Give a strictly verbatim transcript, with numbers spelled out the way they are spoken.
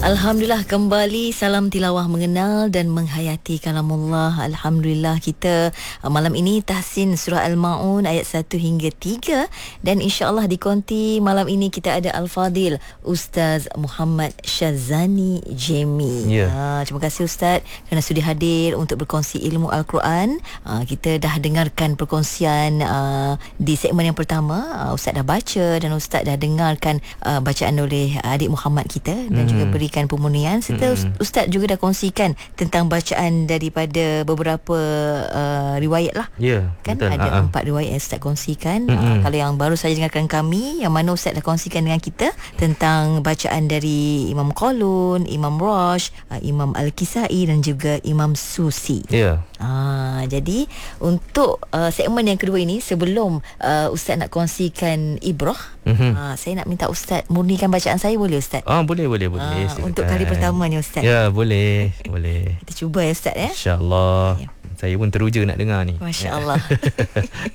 Alhamdulillah, kembali salam tilawah mengenal dan menghayati kalamullah. Alhamdulillah, kita uh, malam ini tahsin surah Al-Maun ayat satu hingga tiga, dan insya-Allah di konti malam ini kita ada Al-Fadil Ustaz Muhammad Syazani Jemi. Yeah. Uh, terima kasih Ustaz kerana sudi hadir untuk berkongsi ilmu Al-Quran. Uh, kita dah dengarkan perkongsian uh, di segmen yang pertama. Uh, Ustaz dah baca dan Ustaz dah dengarkan uh, bacaan oleh adik Muhammad kita dan mm. juga beri pemurnian serta mm. Ustaz juga dah kongsikan tentang bacaan daripada beberapa uh, riwayat lah. Ya, kan betul. ada Ha-ha. empat riwayat yang Ustaz kongsikan. Uh, kalau yang baru saja dengarkan kami, yang mana Ustaz dah kongsikan dengan kita tentang bacaan dari Imam Qalun, Imam Rash, uh, Imam Al-Kisai dan juga Imam Susi. Ya. Ah, jadi untuk uh, segmen yang kedua ini, sebelum uh, Ustaz nak kongsikan ibrah, Mm-hmm. uh, saya nak minta Ustaz murnikan bacaan saya, boleh Ustaz? Ah, boleh boleh boleh. Ah, Silakan. untuk kali pertama ni Ustaz. Ya, boleh, boleh. Kita cuba ya Ustaz ya. Insya-Allah. Ya. Saya pun teruja nak dengar ni. Masya-Allah.